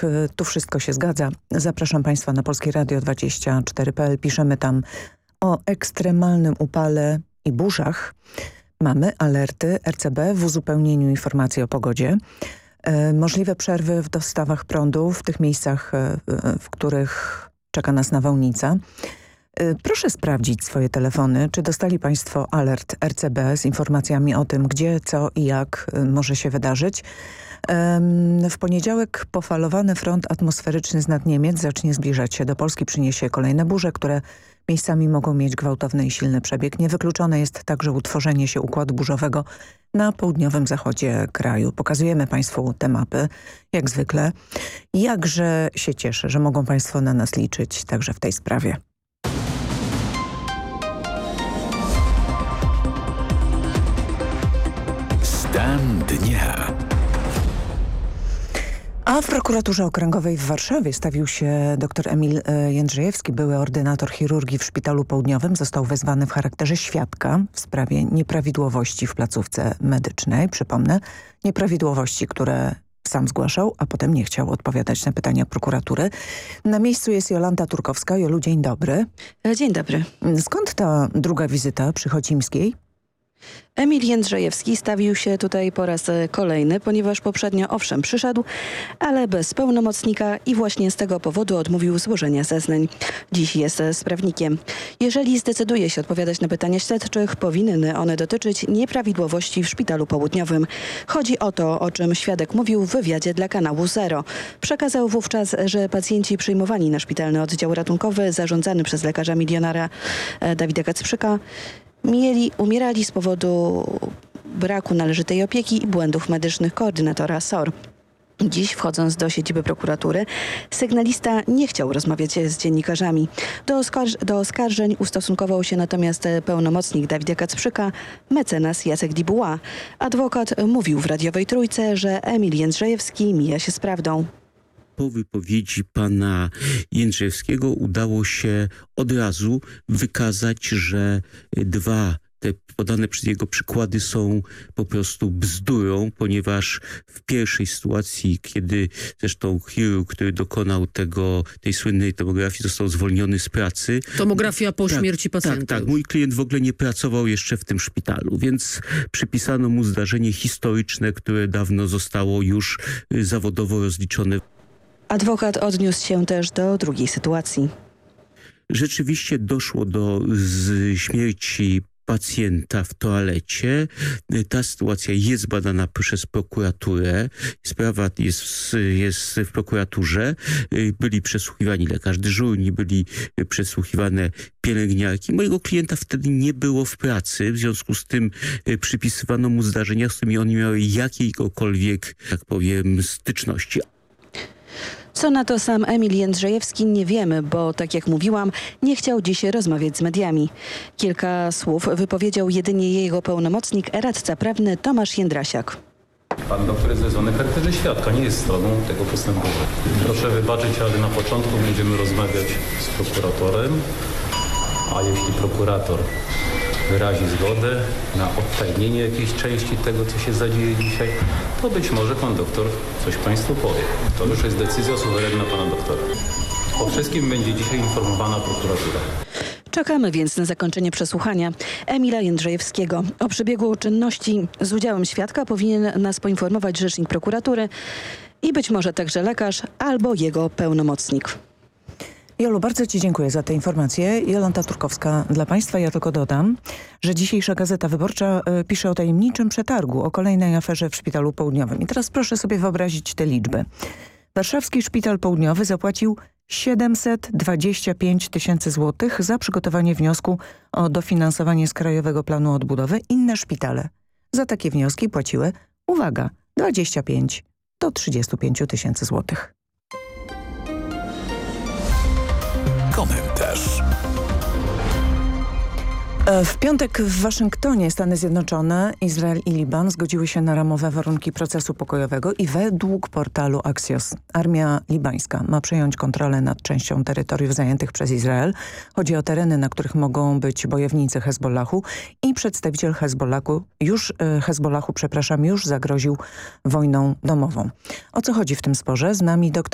tu wszystko się zgadza. Zapraszam Państwa na Polskie Radio 24.pl. Piszemy tam o ekstremalnym upale i burzach. Mamy alerty RCB w uzupełnieniu informacji o pogodzie. Możliwe przerwy w dostawach prądu w tych miejscach, w których czeka nas nawałnica. Proszę sprawdzić swoje telefony, czy dostali Państwo alert RCB z informacjami o tym, gdzie, co i jak może się wydarzyć. W poniedziałek pofalowany front atmosferyczny z nad Niemiec zacznie zbliżać się do Polski. Przyniesie kolejne burze, które miejscami mogą mieć gwałtowny i silny przebieg. Niewykluczone jest także utworzenie się układu burzowego na południowym zachodzie kraju. Pokazujemy Państwu te mapy, jak zwykle. Jakże się cieszę, że mogą Państwo na nas liczyć także w tej sprawie. Stan dnia. A w prokuraturze okręgowej w Warszawie stawił się dr Emil Jędrzejewski, były ordynator chirurgii w Szpitalu Południowym. Został wezwany w charakterze świadka w sprawie nieprawidłowości w placówce medycznej. Przypomnę, nieprawidłowości, które sam zgłaszał, a potem nie chciał odpowiadać na pytania prokuratury. Na miejscu jest Jolanta Turkowska. Jolu, dzień dobry. Dzień dobry. Skąd ta druga wizyta przy Chocimskiej? Emil Jędrzejewski stawił się tutaj po raz kolejny, ponieważ poprzednio owszem przyszedł, ale bez pełnomocnika i właśnie z tego powodu odmówił złożenia zeznań. Dziś jest sprawnikiem. Jeżeli zdecyduje się odpowiadać na pytania śledczych, powinny one dotyczyć nieprawidłowości w Szpitalu Południowym. Chodzi o to, o czym świadek mówił w wywiadzie dla kanału Zero. Przekazał wówczas, że pacjenci przyjmowani na szpitalny oddział ratunkowy zarządzany przez lekarza milionara Dawida Kacprzyka umierali z powodu braku należytej opieki i błędów medycznych koordynatora SOR. Dziś, wchodząc do siedziby prokuratury, sygnalista nie chciał rozmawiać z dziennikarzami. Do oskarżeń ustosunkował się natomiast pełnomocnik Dawida Kacprzyka, mecenas Jacek Dibuła. Adwokat mówił w radiowej Trójce, że Emil Jędrzejewski mija się z prawdą. Po wypowiedzi pana Jędrzejewskiego udało się od razu wykazać, że te podane przez jego przykłady są po prostu bzdurą, ponieważ w pierwszej sytuacji, kiedy zresztą chirurg, który dokonał tej słynnej tomografii, został zwolniony z pracy. Tomografia po śmierci pacjenta. Tak. Mój klient w ogóle nie pracował jeszcze w tym szpitalu, więc przypisano mu zdarzenie historyczne, które dawno zostało już zawodowo rozliczone. Adwokat odniósł się też do drugiej sytuacji. Rzeczywiście doszło do śmierci pacjenta w toalecie. Ta sytuacja jest badana przez prokuraturę. Sprawa jest w prokuraturze. Byli przesłuchiwani lekarze dyżurni, byli przesłuchiwane pielęgniarki. Mojego klienta wtedy nie było w pracy. W związku z tym przypisywano mu zdarzenia, z którymi on nie miał jakiejkolwiek, tak powiem, styczności. Co na to sam Emil Jędrzejewski nie wiemy, bo tak jak mówiłam, nie chciał dziś rozmawiać z mediami. Kilka słów wypowiedział jedynie jego pełnomocnik, radca prawny Tomasz Jędrasiak. Pan doktor jest wezwany w charakterze świadka, nie jest stroną tego postępowania. Proszę wybaczyć, ale na początku będziemy rozmawiać z prokuratorem, a jeśli prokurator wyrazi zgodę na odtajnienie jakiejś części tego, co się zadzieje dzisiaj, to być może pan doktor coś państwu powie. To już jest decyzja suwerenna pana doktora. O wszystkim będzie dzisiaj informowana prokuratura. Czekamy więc na zakończenie przesłuchania Emila Jędrzejewskiego. O przebiegu czynności z udziałem świadka powinien nas poinformować rzecznik prokuratury i być może także lekarz albo jego pełnomocnik. Jolu, bardzo Ci dziękuję za te informacje. Jolanta Turkowska dla Państwa. Ja tylko dodam, że dzisiejsza Gazeta Wyborcza pisze o tajemniczym przetargu, o kolejnej aferze w Szpitalu Południowym. I teraz proszę sobie wyobrazić te liczby. Warszawski Szpital Południowy zapłacił 725 000 złotych za przygotowanie wniosku o dofinansowanie z Krajowego Planu Odbudowy. Inne szpitale za takie wnioski płaciły, uwaga, 25 do 35 000 złotych. Komentarz. W piątek w Waszyngtonie Stany Zjednoczone, Izrael i Liban zgodziły się na ramowe warunki procesu pokojowego i według portalu Axios armia libańska ma przejąć kontrolę nad częścią terytoriów zajętych przez Izrael. Chodzi o tereny, na których mogą być bojownicy Hezbollahu i przedstawiciel Hezbollahu już zagroził wojną domową. O co chodzi w tym sporze? Z nami dr